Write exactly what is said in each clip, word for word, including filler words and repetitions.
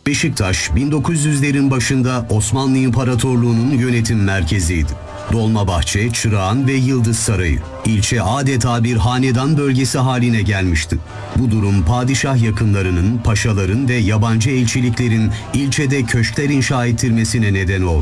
Beşiktaş, bin dokuz yüzlerin başında Osmanlı İmparatorluğu'nun yönetim merkeziydi. Dolmabahçe, Çırağan ve Yıldız Sarayı. İlçe adeta bir hanedan bölgesi haline gelmişti. Bu durum padişah yakınlarının, paşaların ve yabancı elçiliklerin ilçede köşkler inşa ettirmesine neden oldu.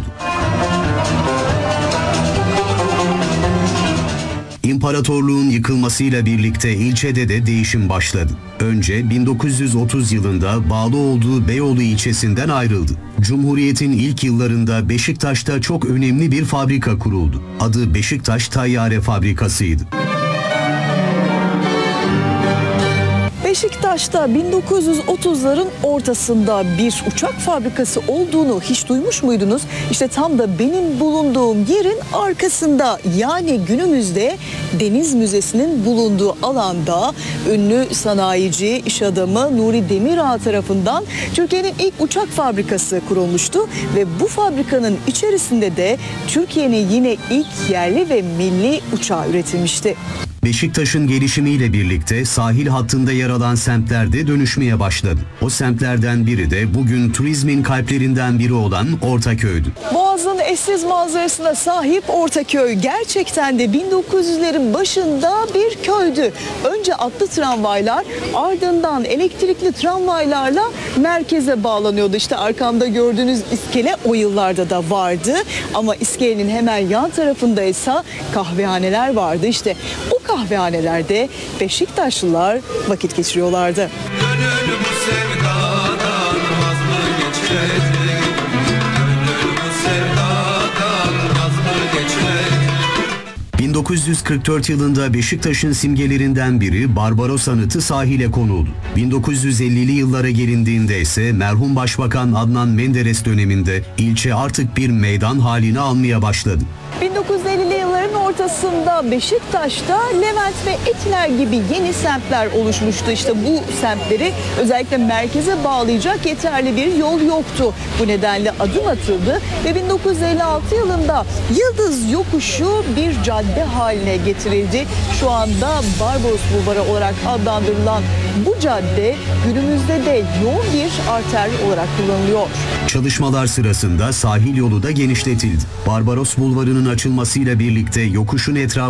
İmparatorluğun yıkılmasıyla birlikte ilçede de değişim başladı. Önce bin dokuz yüz otuz yılında bağlı olduğu Beyoğlu ilçesinden ayrıldı. Cumhuriyet'in ilk yıllarında Beşiktaş'ta çok önemli bir fabrika kuruldu. Adı Beşiktaş Tayyare Fabrikası'ydı. Beşiktaş'ta bin dokuz yüz otuzların ortasında bir uçak fabrikası olduğunu hiç duymuş muydunuz? İşte tam da benim bulunduğum yerin arkasında, yani günümüzde Deniz Müzesi'nin bulunduğu alanda ünlü sanayici, iş adamı Nuri Demirağ tarafından Türkiye'nin ilk uçak fabrikası kurulmuştu ve bu fabrikanın içerisinde de Türkiye'nin yine ilk yerli ve milli uçağı üretilmişti. Beşiktaş'ın gelişimiyle birlikte sahil hattında yer alan semtler de dönüşmeye başladı. O semtlerden biri de bugün turizmin kalplerinden biri olan Ortaköy'dü. Boğaz'ın eşsiz manzarasına sahip Ortaköy gerçekten de bin dokuz yüzlerin başında bir köydü. Önce atlı tramvaylar, ardından elektrikli tramvaylarla merkeze bağlanıyordu. İşte arkamda gördüğünüz iskele o yıllarda da vardı. Ama iskelenin hemen yan tarafında ise kahvehaneler vardı. İşte o kahvehanelerde Beşiktaşlılar vakit geçiriyorlardı. Gönül bu sevdadan vaz mı geçecek? Gönül bu sevdadan vaz mı geçecek? bin dokuz yüz kırk dört yılında Beşiktaş'ın simgelerinden biri Barbaros Anıtı sahile konuldu. bin dokuz yüz ellili yıllara gelindiğinde ise merhum Başbakan Adnan Menderes döneminde ilçe artık bir meydan halini almaya başladı. bin dokuz yüz ellili yılların ortasında Beşiktaş'ta Levent ve Etiler gibi yeni semtler oluşmuştu. İşte bu semtleri özellikle merkeze bağlayacak yeterli bir yol yoktu. Bu nedenle adım atıldı ve bin dokuz yüz elli altı yılında Yıldız Yokuşu bir cadde haline getirildi. Şu anda Barbaros Bulvarı olarak adlandırılan bu cadde günümüzde de yoğun bir arter olarak kullanılıyor. Çalışmalar sırasında sahil yolu da genişletildi. Barbaros Bulvarı'nın açılmasıyla birlikte yokuşun etrafı